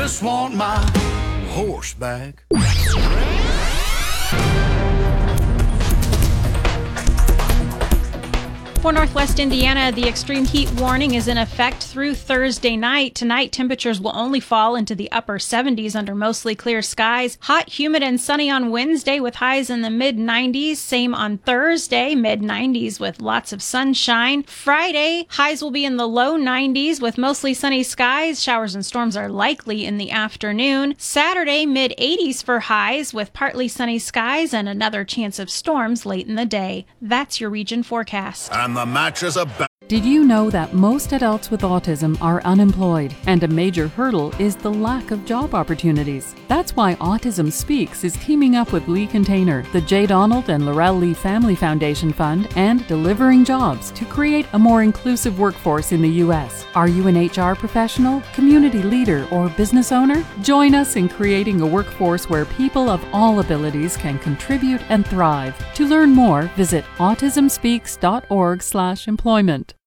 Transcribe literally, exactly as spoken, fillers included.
Just want my horse back. For Northwest Indiana, the extreme heat warning is in effect through Thursday night. Tonight, temperatures will only fall into the upper seventies under mostly clear skies. Hot, humid, and sunny on Wednesday with highs in the mid nineties. Same on Thursday, mid nineties with lots of sunshine. Friday, highs will be in the low nineties with mostly sunny skies. Showers and storms are likely in the afternoon. Saturday, mid eighties for highs with partly sunny skies and another chance of storms late in the day. That's your region forecast. And the match is about. Did you know that most adults with autism are unemployed, and a major hurdle is the lack of job opportunities? That's why Autism Speaks is teaming up with Lee Container, the J. Donald and Laurel Lee Family Foundation Fund, and Delivering Jobs to create a more inclusive workforce in the U S. Are you an H R professional, community leader, or business owner? Join us in creating a workforce where people of all abilities can contribute and thrive. To learn more, visit autism speaks dot org slash employment.